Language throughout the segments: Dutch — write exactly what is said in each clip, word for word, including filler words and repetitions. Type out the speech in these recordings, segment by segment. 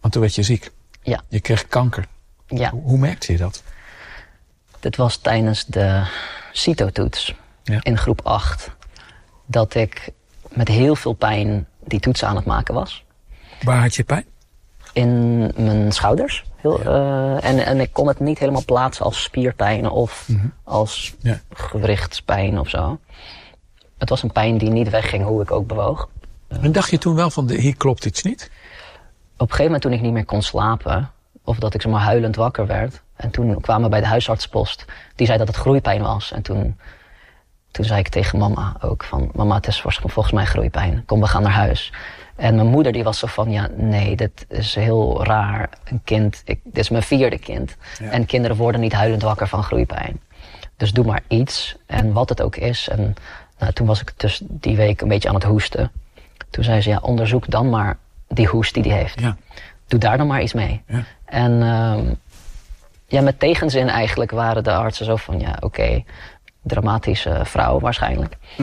Want toen werd je ziek. Ja. Je kreeg kanker. Ja. Hoe, hoe merkte je dat? Dit was tijdens de CITO-toets Ja. in groep acht. Dat ik met heel veel pijn die toets aan het maken was. Waar had je pijn? In mijn schouders. Heel, Ja. uh, en, en ik kon het niet helemaal plaatsen als spierpijn of Mm-hmm. als Ja. gewrichtspijn of zo. Het was een pijn die niet wegging hoe ik ook bewoog. En dacht je toen wel van, de, hier klopt iets niet? Op een gegeven moment toen ik niet meer kon slapen, of dat ik zomaar huilend wakker werd. En toen kwamen we bij de huisartspost. Die zei dat het groeipijn was. En toen, toen zei ik tegen mama ook van, mama, het is volgens mij groeipijn. Kom, we gaan naar huis. En mijn moeder die was zo van, ja, nee, dit is heel raar. Een kind, ik, dit is mijn vierde kind. Ja. En kinderen worden niet huilend wakker van groeipijn. Dus doe maar iets. En wat het ook is. En nou, toen was ik dus die week een beetje aan het hoesten. Toen zei ze, ja, onderzoek dan maar die hoest die hij heeft. Ja. Doe daar dan maar iets mee. Ja. En uh, ja, met tegenzin eigenlijk waren de artsen zo van, ja, oké, okay, dramatische vrouw waarschijnlijk. Hm.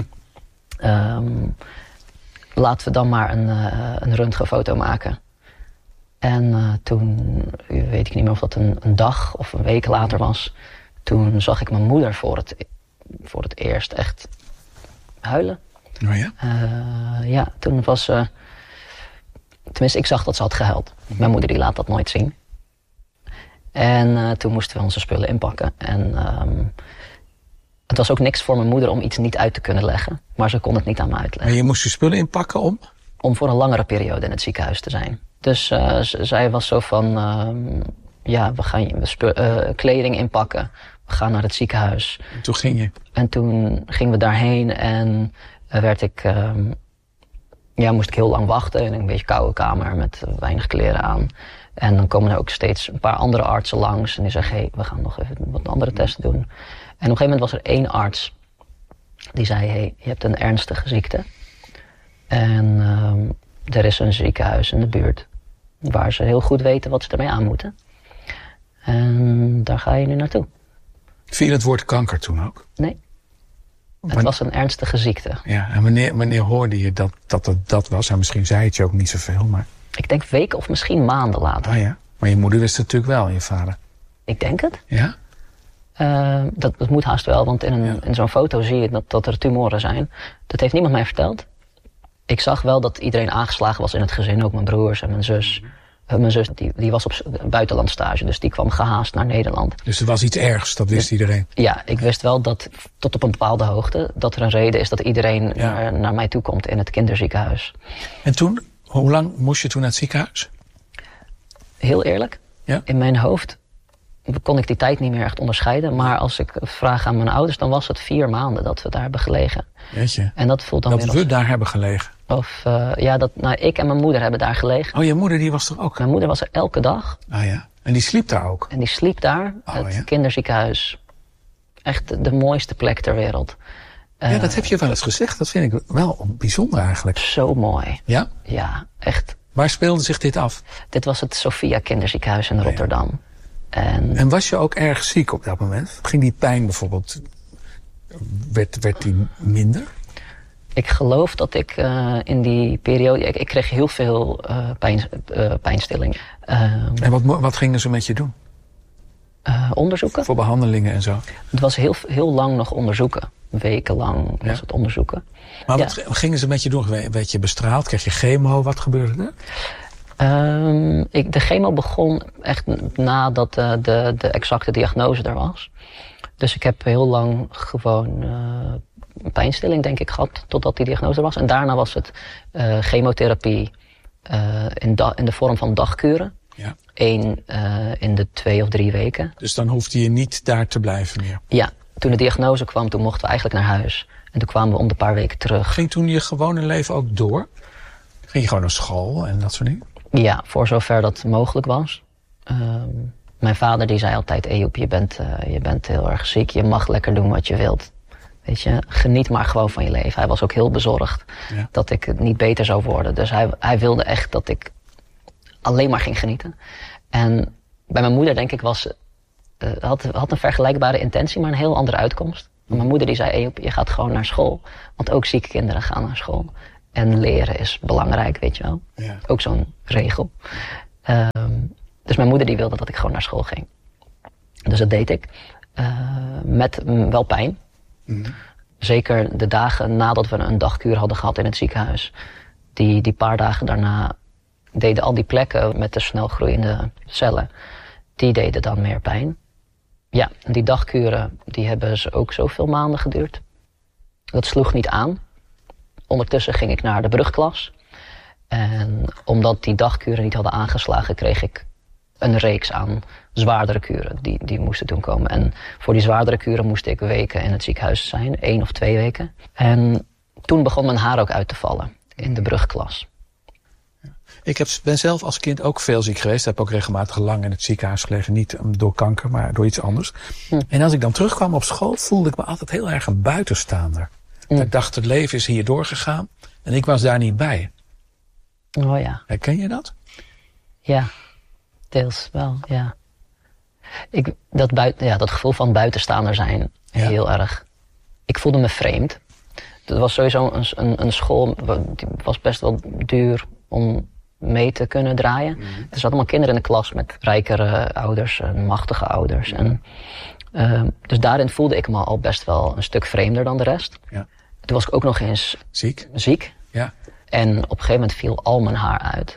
Um, laten we dan maar een, uh, een röntgenfoto maken. En uh, toen, weet ik niet meer of dat een, een dag of een week later was, toen zag ik mijn moeder voor het, voor het eerst echt huilen. Oh ja? Uh, ja, toen was ze... Uh, tenminste, ik zag dat ze had gehuild. Mijn moeder die laat dat nooit zien. En uh, toen moesten we onze spullen inpakken. En um, het was ook niks voor mijn moeder om iets niet uit te kunnen leggen. Maar ze kon het niet aan me uitleggen. Maar je moest je spullen inpakken om? Om voor een langere periode in het ziekenhuis te zijn. Dus uh, z- zij was zo van... Uh, ja, we gaan we spu- uh, kleding inpakken. We gaan naar het ziekenhuis. En toen ging je? En toen gingen we daarheen en uh, werd ik... Uh, ja, moest ik heel lang wachten in een beetje koude kamer met uh, weinig kleren aan. En dan komen er ook steeds een paar andere artsen langs. En die zeggen, hé, hey, we gaan nog even wat andere testen doen. En op een gegeven moment was er één arts. Die zei, hé, hey, je hebt een ernstige ziekte. En uh, er is een ziekenhuis in de buurt. Waar ze heel goed weten wat ze ermee aan moeten. En daar ga je nu naartoe. Viel het woord kanker toen ook? Nee. Het Maar, was een ernstige ziekte. ja, en wanneer, wanneer hoorde je dat, dat het dat was? En misschien zei het je ook niet zoveel, maar... Ik denk weken of misschien maanden later. Ah ja, maar je moeder wist het natuurlijk wel, je vader. Ik denk het. Ja? Uh, dat, dat moet haast wel, want in, een, Ja. in zo'n foto zie je dat, dat er tumoren zijn. Dat heeft niemand mij verteld. Ik zag wel dat iedereen aangeslagen was in het gezin, ook mijn broers en mijn zus. Uh, mijn zus die, die was op buitenlandstage, dus die kwam gehaast naar Nederland. Dus er was iets ergs, dat wist Ja. iedereen. Ja, ik wist wel dat tot op een bepaalde hoogte dat er een reden is dat iedereen Ja. naar, naar mij toe komt in het kinderziekenhuis. En toen, hoe lang moest je toen naar het ziekenhuis? Heel eerlijk, Ja? in mijn hoofd kon ik die tijd niet meer echt onderscheiden. Maar als ik vraag aan mijn ouders, dan was het vier maanden dat we daar hebben gelegen. Weet je, En dat voelt dan dat weer we als... daar hebben gelegen. Of, uh, ja, dat, nou, ik en mijn moeder hebben daar gelegen. Oh, je moeder die was er ook? Mijn moeder was er elke dag. Ah ja, en die sliep daar ook? En die sliep daar, Oh, het ja. kinderziekenhuis. Echt de, de mooiste plek ter wereld. Uh, Ja, dat heb je wel eens gezegd. Dat vind ik wel bijzonder eigenlijk. Zo mooi. Ja? Ja, echt. Waar speelde zich dit af? Dit was het Sophia kinderziekenhuis in ja. Rotterdam. En En was je ook erg ziek op dat moment? Ging die pijn bijvoorbeeld, werd, werd die minder? ik geloof dat ik uh, in die periode... Ik, ik kreeg heel veel uh, pijn, uh, pijnstilling. Uh, En wat, mo- wat gingen ze met je doen? uh, onderzoeken. Voor behandelingen en zo? Het was heel, heel lang nog onderzoeken. Wekenlang was Ja. het onderzoeken. Maar Ja. wat gingen ze met je doen? Werd je bestraald? Kreeg je chemo? Wat gebeurde er? Um, ik, de chemo begon echt nadat uh, de, de exacte diagnose er was. Dus ik heb heel lang gewoon uh, pijnstilling, denk ik, gehad totdat die diagnose er was. En daarna was het uh, chemotherapie uh, in, da- in de vorm van dagkuren. Ja. Eén uh, in de twee of drie weken. Dus dan hoefde je niet daar te blijven meer. Ja, toen de diagnose kwam, toen mochten we eigenlijk naar huis. En toen kwamen we om de paar weken terug. Ging toen je gewone leven ook door? Ging je gewoon naar school en dat soort dingen? Ja, voor zover dat mogelijk was. Um, mijn vader die zei altijd, Ejoep, je bent, uh, je bent heel erg ziek. Je mag lekker doen wat je wilt. Weet je, geniet maar gewoon van je leven. Hij was ook heel bezorgd Ja. dat ik het niet beter zou worden. Dus hij, hij wilde echt dat ik alleen maar ging genieten. En bij mijn moeder, denk ik, was, uh, had, had een vergelijkbare intentie, maar een heel andere uitkomst. Maar mijn moeder die zei, Ejoep, je gaat gewoon naar school. Want ook zieke kinderen gaan naar school. En leren is belangrijk, weet je wel. Ja. Ook zo'n regel. Um, dus mijn moeder die wilde dat ik gewoon naar school ging. Dus dat deed ik. Uh, met mm, wel pijn. Mm-hmm. Zeker de dagen nadat we een dagkuur hadden gehad in het ziekenhuis. Die, die paar dagen daarna deden al die plekken met de snel groeiende cellen. Die deden dan meer pijn. Ja, die dagkuren die hebben ze ook zoveel maanden geduurd. Dat sloeg niet aan. Ondertussen ging ik naar de brugklas. En omdat die dagkuren niet hadden aangeslagen, kreeg ik een reeks aan zwaardere kuren die, die moesten toen komen. En voor die zwaardere kuren moest ik weken in het ziekenhuis zijn, één of twee weken. En toen begon mijn haar ook uit te vallen in de brugklas. Ik heb, ben zelf als kind ook veel ziek geweest. Heb ook regelmatig lang in het ziekenhuis gelegen. Niet door kanker, maar door iets anders. Hm. En als ik dan terugkwam op school, voelde ik me altijd heel erg een buitenstaander. Hm. Ik dacht, het leven is hier doorgegaan en ik was daar niet bij. Oh ja. Herken je dat? Ja, deels wel, ja. Ik, dat, buiten, ja, dat gevoel van buitenstaander zijn, ja. Heel erg. Ik voelde me vreemd. Het was sowieso een, een, een school, die was best wel duur om mee te kunnen draaien. Mm-hmm. Er zaten allemaal kinderen in de klas met rijkere ouders en machtige ouders. Mm-hmm. En, uh, dus daarin voelde ik me al best wel een stuk vreemder dan de rest. Ja. Toen was ik ook nog eens ziek. ziek. Ja. En op een gegeven moment viel al mijn haar uit.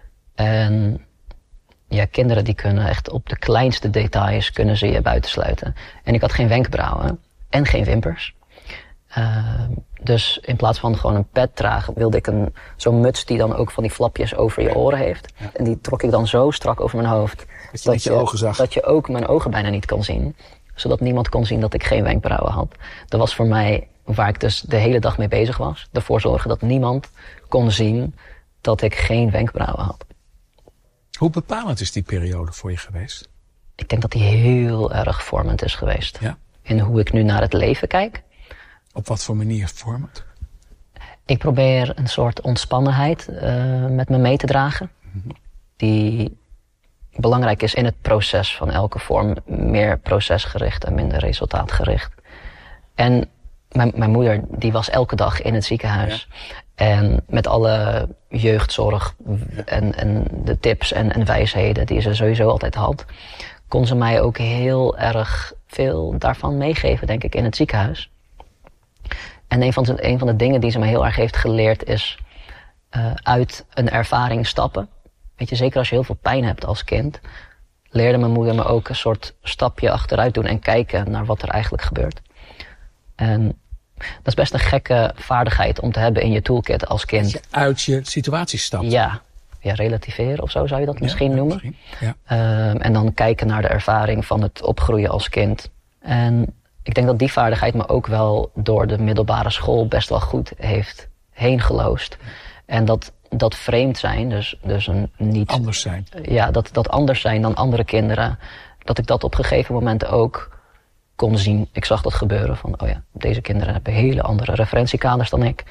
En ja, kinderen die kunnen echt op de kleinste details kunnen ze je buitensluiten. En ik had geen wenkbrauwen en geen wimpers. Uh, dus in plaats van gewoon een pet dragen, wilde ik een, zo'n muts die dan ook van die flapjes over je oren heeft. Ja. En die trok ik dan zo strak over mijn hoofd. Dat je, dat je, ogen zag. Dat je ook mijn ogen bijna niet kon zien. Zodat niemand kon zien dat ik geen wenkbrauwen had. Dat was voor mij waar ik dus de hele dag mee bezig was. Ervoor zorgen dat niemand kon zien dat ik geen wenkbrauwen had. Hoe bepalend is die periode voor je geweest? Ik denk dat die heel erg vormend is geweest. Ja? In hoe ik nu naar het leven kijk. Op wat voor manier vormend? Ik probeer een soort ontspannenheid uh, met me mee te dragen. Mm-hmm. Die belangrijk is in het proces van elke vorm. Meer procesgericht en minder resultaatgericht. En mijn, mijn moeder die was elke dag in het ziekenhuis. Ja. En met alle jeugdzorg en, en de tips en, en wijsheden die ze sowieso altijd had, kon ze mij ook heel erg veel daarvan meegeven, denk ik, in het ziekenhuis. En een van de, een van de dingen die ze me heel erg heeft geleerd is uh, uit een ervaring stappen. Weet je, zeker als je heel veel pijn hebt als kind, leerde mijn moeder me ook een soort stapje achteruit doen en kijken naar wat er eigenlijk gebeurt. En dat is best een gekke vaardigheid om te hebben in je toolkit als kind. Dat je uit je situatie stapt. Ja, ja, relativeren of zo zou je dat ja, misschien ja, noemen. Misschien. Ja. Um, en dan kijken naar de ervaring van het opgroeien als kind. En ik denk dat die vaardigheid me ook wel door de middelbare school best wel goed heeft heen geloosd. En dat, dat vreemd zijn, dus, dus een niet... Anders zijn. Ja, dat, dat anders zijn dan andere kinderen. Dat ik dat op gegeven moment ook kon zien. Ik zag dat gebeuren van, oh ja, deze kinderen hebben hele andere referentiekaders dan ik.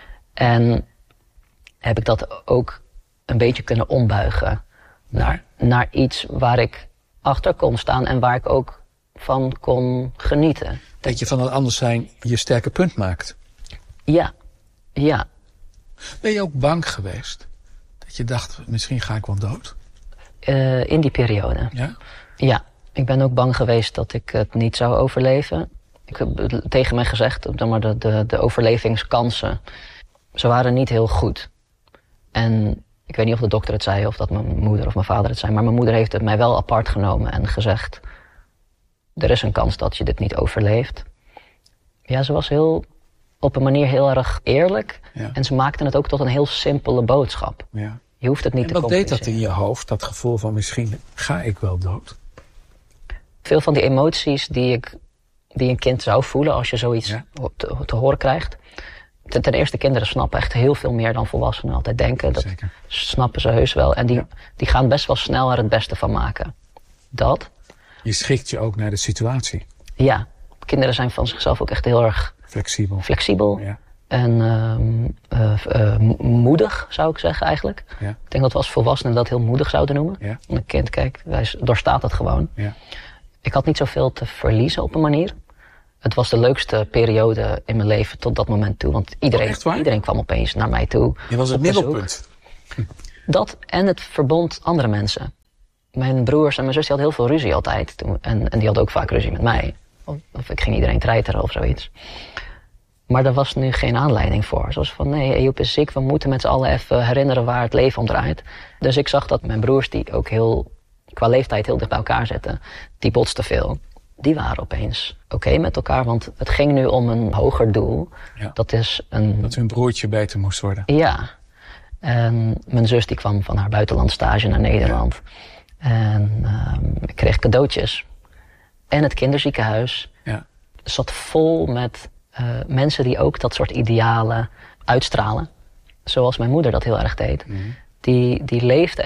En heb ik dat ook een beetje kunnen ombuigen naar, naar iets waar ik achter kon staan en waar ik ook van kon genieten. Dat je van het anders zijn je sterke punt maakt. Ja, ja. Ben je ook bang geweest? Dat je dacht, misschien ga ik wel dood? Uh, in die periode. Ja? Ja. Ik ben ook bang geweest dat ik het niet zou overleven. Ik heb tegen mij gezegd, maar de, de, de overlevingskansen, ze waren niet heel goed. En ik weet niet of de dokter het zei of dat mijn moeder of mijn vader het zei, maar mijn moeder heeft het mij wel apart genomen en gezegd, er is een kans dat je dit niet overleeft. Ja, ze was heel, op een manier heel erg eerlijk. Ja. En ze maakte het ook tot een heel simpele boodschap. Ja. Je hoeft het niet en te compliceren. Wat deed dat in je hoofd, dat gevoel van misschien ga ik wel dood? Veel van die emoties die, ik, die een kind zou voelen als je zoiets ja. te, te horen krijgt. Ten, ten eerste, kinderen snappen echt heel veel meer dan volwassenen altijd denken. Dat Zeker. snappen ze heus wel. En die, ja. die gaan best wel snel er het beste van maken. Dat. Je schikt je ook naar de situatie. Ja. Kinderen zijn van zichzelf ook echt heel erg flexibel. flexibel. Ja. En uh, uh, uh, moedig, zou ik zeggen eigenlijk. Ja. Ik denk dat we als volwassenen dat heel moedig zouden noemen. Ja. Een kind, kijk, hij doorstaat het gewoon. Ja. Ik had niet zoveel te verliezen op een manier. Het was de leukste periode in mijn leven tot dat moment toe. Want iedereen, oh, iedereen kwam opeens naar mij toe. Je was het middelpunt. Dat en het verbond andere mensen. Mijn broers en mijn zus die hadden heel veel ruzie altijd. Toen, en, en die hadden ook vaak ruzie met mij. Of, of ik ging iedereen treiteren of zoiets. Maar daar was nu geen aanleiding voor. Zoals van, nee, Ejoep is ziek, we moeten met z'n allen even herinneren waar het leven om draait. Dus ik zag dat mijn broers, die ook heel, qua leeftijd heel dicht bij elkaar zitten, die botsten veel. Die waren opeens oké okay met elkaar, want het ging nu om een hoger doel. Ja. Dat is een... Dat hun broertje beter moest worden. Ja. En mijn zus die kwam van haar buitenlandstage naar Nederland. Ja. En um, ik kreeg cadeautjes. En het kinderziekenhuis ja. zat vol met uh, mensen die ook dat soort idealen uitstralen. Zoals mijn moeder dat heel erg deed. Mm-hmm. Die, die leefde